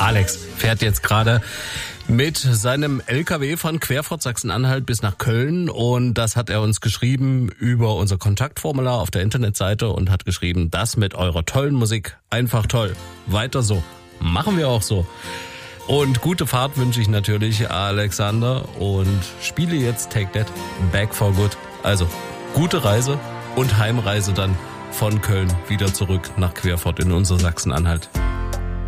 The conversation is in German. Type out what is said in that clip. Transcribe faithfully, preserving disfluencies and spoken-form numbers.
Alex fährt jetzt gerade mit seinem L K W von Querfurt Sachsen-Anhalt bis nach Köln und das hat er uns geschrieben über unser Kontaktformular auf der Internetseite und hat geschrieben, das mit eurer tollen Musik, einfach toll. Weiter so. Machen wir auch so. Und gute Fahrt wünsche ich natürlich Alexander und spiele jetzt Take That Back for Good. Also gute Reise und Heimreise dann von Köln wieder zurück nach Querfurt in unser Sachsen-Anhalt.